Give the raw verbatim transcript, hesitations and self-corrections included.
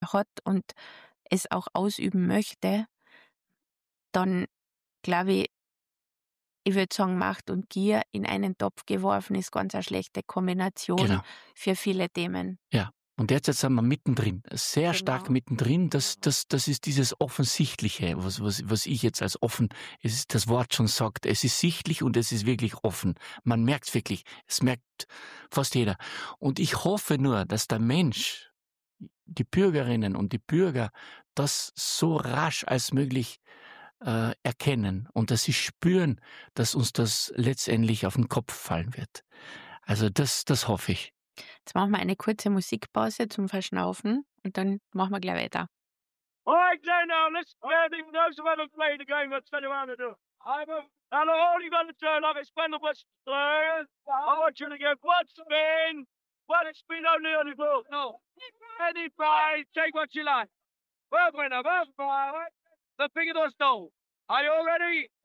hat und es auch ausüben möchte, dann glaube ich, ich würde sagen, Macht und Gier in einen Topf geworfen ist ganz eine schlechte Kombination Genau. für viele Themen. Ja. Und derzeit sind wir mittendrin, sehr Genau. stark mittendrin. Das, das, das ist dieses Offensichtliche, was, was, was ich jetzt als offen, es ist das Wort schon sagt, es ist sichtlich und es ist wirklich offen. Man merkt es wirklich, es merkt fast jeder. Und ich hoffe nur, dass der Mensch, die Bürgerinnen und die Bürger, das so rasch als möglich äh, erkennen und dass sie spüren, dass uns das letztendlich auf den Kopf fallen wird. Also das, das hoffe ich. Jetzt machen wir eine kurze Musikpause zum Verschnaufen und dann machen wir gleich weiter. All right, then now, let's everything knows how to play the game. Let's spin around and do. I'm a, and I only got to turn off. It's spin the bus. I want you to get one spin. One spin only on the floor. No. Any prize, take what you like. Well, winner, well, the figure does know. Are you all ready?